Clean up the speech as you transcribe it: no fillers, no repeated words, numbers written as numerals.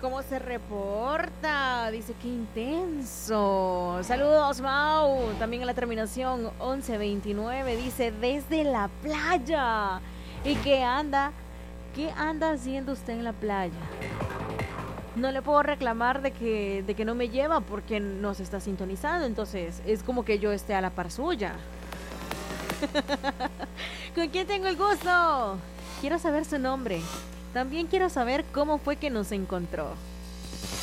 cómo se reporta. Dice que intenso. Saludos, Mau. También a la terminación 1129. Dice desde la playa. ¿Y qué anda? ¿Qué anda haciendo usted en la playa? No le puedo reclamar de que no me lleva porque no se está sintonizando. Entonces es como que yo esté a la par suya. ¿Con quién tengo el gusto? Quiero saber su nombre. También quiero saber cómo fue que nos encontró.